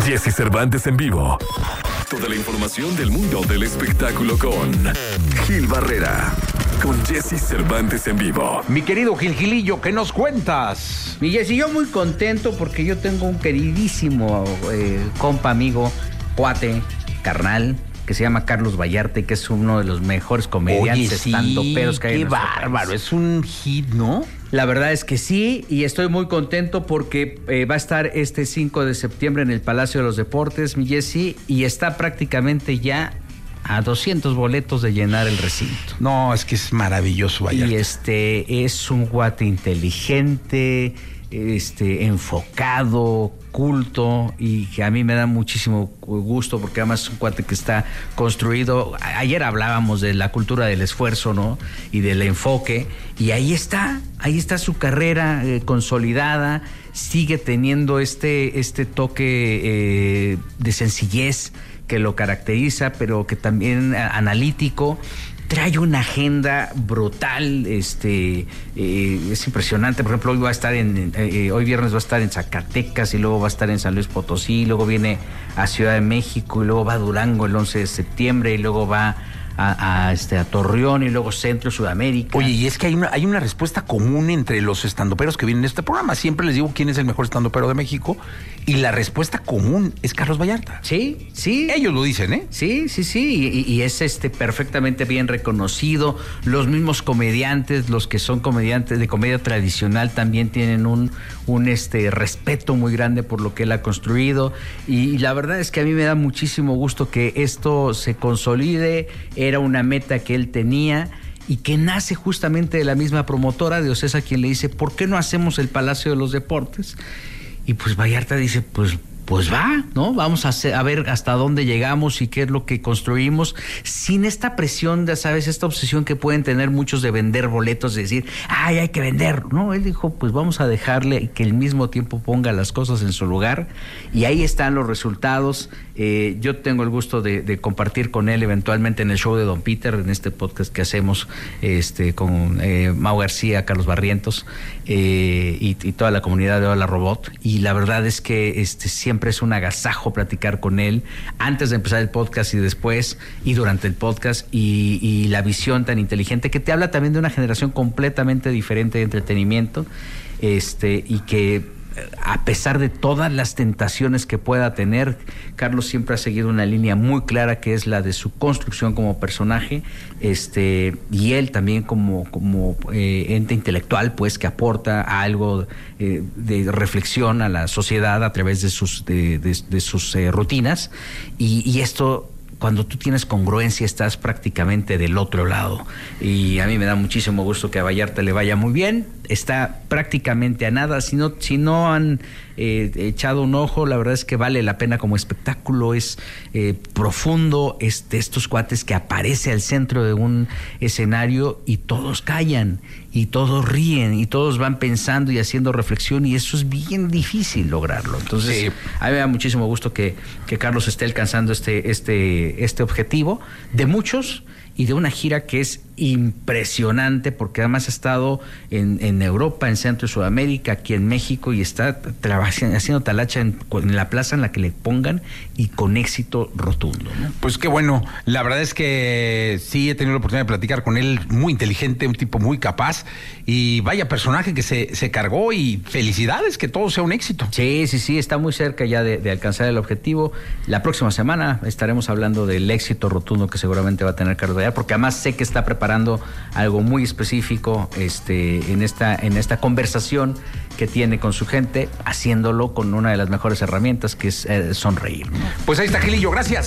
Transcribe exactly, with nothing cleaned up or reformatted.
Jesse Cervantes en vivo. Toda la información del mundo del espectáculo con Gil Barrera. Con Jesse Cervantes en vivo. Mi querido Gil Gilillo, ¿qué nos cuentas? Mi Jesse, yo muy contento porque yo tengo un queridísimo eh, compa, amigo, cuate, carnal, que se llama Carlos Vallarta, que es uno de los mejores comediantes Oye, sí, estandoperos que hay qué en nuestro bárbaro, país. es un hit, ¿no? La verdad es que sí, y estoy muy contento porque eh, va a estar este cinco de septiembre en el Palacio de los Deportes, mi Jesse, y está prácticamente ya a doscientos boletos de llenar el recinto. No, es que es maravilloso Vallarta. Y este es un guate inteligente, este, enfocado, culto, y que a mí me da muchísimo gusto porque además es un cuate que está construido. Ayer hablábamos de la cultura del esfuerzo, ¿no? Y del enfoque, y ahí está, ahí está su carrera eh, consolidada, sigue teniendo este, este toque eh, de sencillez que lo caracteriza, pero que también analítico. Trae una agenda brutal, este, eh, es impresionante. Por ejemplo, hoy va a estar en, eh, hoy viernes va a estar en Zacatecas y luego va a estar en San Luis Potosí, luego viene a Ciudad de México y luego va a Durango el once de septiembre y luego va a, a, este, a Torreón y luego Centro, Sudamérica. Oye, y es que hay una, hay una respuesta común entre los estandoperos que vienen en este programa. Siempre les digo quién es el mejor estandopero de México y la respuesta común es Carlos Vallarta. Sí, sí. Ellos lo dicen, ¿eh? Sí, sí, sí, y, y es este perfectamente bien reconocido. Los mismos comediantes, los que son comediantes de comedia tradicional, también tienen un, un este respeto muy grande por lo que él ha construido. Y, y la verdad es que a mí me da muchísimo gusto que esto se consolide. Era una meta que él tenía y que nace justamente de la misma promotora de Ocesa, quien le dice, ¿por qué no hacemos el Palacio de los Deportes? Y pues Vallarta dice, pues, pues va, ¿no? Vamos a, hacer, a ver hasta dónde llegamos y qué es lo que construimos, sin esta presión, de, ¿sabes? Esta obsesión que pueden tener muchos de vender boletos, de decir, ay, hay que vender. No, él dijo, pues vamos a dejarle que al mismo tiempo ponga las cosas en su lugar, y ahí están los resultados. Eh, yo tengo el gusto de, de compartir con él eventualmente en el show de Don Peter, en este podcast que hacemos este, con eh, Mau García, Carlos Barrientos eh, y, y toda la comunidad de Hola Robot. Y la verdad es que este, siempre es un agasajo platicar con él antes de empezar el podcast y después y durante el podcast, y, y la visión tan inteligente que te habla también de una generación completamente diferente de entretenimiento, este, y que a pesar de todas las tentaciones que pueda tener, Carlos siempre ha seguido una línea muy clara, que es la de su construcción como personaje, este, y él también como, como eh, ente intelectual, pues, que aporta algo eh, de reflexión a la sociedad a través de sus, de, de, de sus eh, rutinas, y, y esto, cuando tú tienes congruencia, estás prácticamente del otro lado. Y a mí me da muchísimo gusto que a Vallarta le vaya muy bien. Está prácticamente a nada. Si no, si no han eh, echado un ojo, la verdad es que vale la pena como espectáculo. Es eh, profundo, es de estos cuates que aparece al centro de un escenario y todos callan, y todos ríen, y todos van pensando y haciendo reflexión, y eso es bien difícil lograrlo. Entonces, sí, a mí me da muchísimo gusto que, que Carlos esté alcanzando este, este, este objetivo de muchos, y de una gira que es impresionante, porque además ha estado en, en Europa, en Centro y Sudamérica, aquí en México, y está trabajando, haciendo talacha en, en la plaza en la que le pongan, y con éxito rotundo, ¿no? Pues qué bueno, la verdad es que sí he tenido la oportunidad de platicar con él, muy inteligente, un tipo muy capaz, y vaya personaje que se, se cargó, y felicidades, que todo sea un éxito. Sí, sí, sí, está muy cerca ya de, de alcanzar el objetivo. La próxima semana estaremos hablando del éxito rotundo que seguramente va a tener Carlos Vallarta, porque además sé que está preparando algo muy específico este, en, esta, en esta conversación que tiene con su gente, haciéndolo con una de las mejores herramientas, que es eh, sonreír, ¿no? Pues ahí está, Gilillo, gracias.